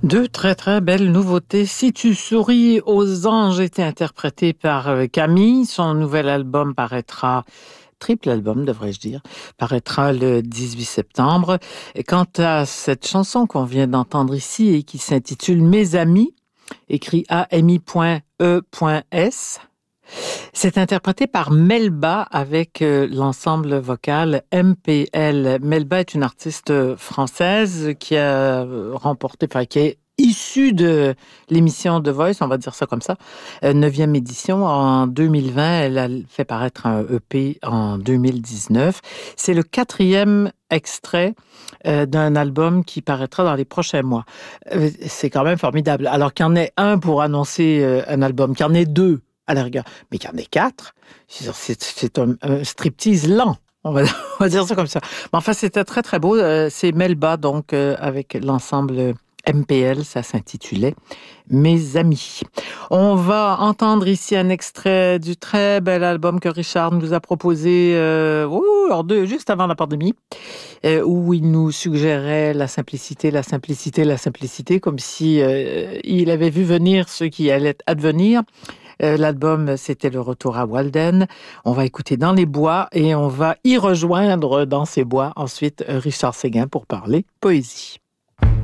Deux très très belles nouveautés. Si tu souris aux anges était interprété par Camille. Son nouvel album paraîtra, triple album devrais-je dire, paraîtra le 18 septembre. Et quant à cette chanson qu'on vient d'entendre ici et qui s'intitule Mes amis, écrit AMI.E.S, c'est interprété par Melba avec l'ensemble vocal MPL. Melba est une artiste française qui a remporté, enfin qui est issue de l'émission The Voice, on va dire ça comme ça, 9e édition en 2020. Elle a fait paraître un EP en 2019. C'est le 4e extrait d'un album qui paraîtra dans les prochains mois. C'est quand même formidable. Alors qu'il y en ait un pour annoncer un album, qu'il y en ait deux à la rigueur, mais qu'il y en ait 4, c'est un striptease lent. On va dire ça comme ça. Mais enfin, c'était très, très beau. C'est Melba, donc, avec l'ensemble MPL, ça s'intitulait Mes amis. On va entendre ici un extrait du très bel album que Richard nous a proposé juste avant la pandémie, où il nous suggérait la simplicité, la simplicité, la simplicité, comme si il avait vu venir ce qui allait advenir. L'album, c'était le retour à Walden. On va écouter Dans les bois et on va y rejoindre dans ces bois ensuite Richard Séguin pour parler poésie.